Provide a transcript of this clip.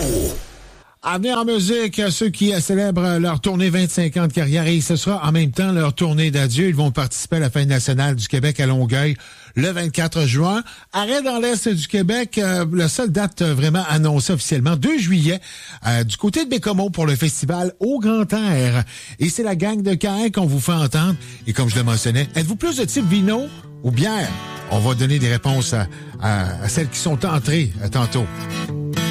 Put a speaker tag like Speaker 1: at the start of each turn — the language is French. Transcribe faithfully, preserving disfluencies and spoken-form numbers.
Speaker 1: À venir en musique, ceux qui célèbrent leur tournée vingt-cinq ans de carrière, et ce sera en même temps leur tournée d'adieu. Ils vont participer à la Fête nationale du Québec à Longueuil le vingt-quatre juin. Arrêt dans l'Est du Québec, euh, la seule date vraiment annoncée officiellement, deux juillet, euh, du côté de Bécomo pour le festival Au Grand Air. Et c'est la gang de Caen qu'on vous fait entendre. Et comme je le mentionnais, êtes-vous plus de type vino ou bière? On va donner des réponses à, à, à celles qui sont entrées euh, tantôt.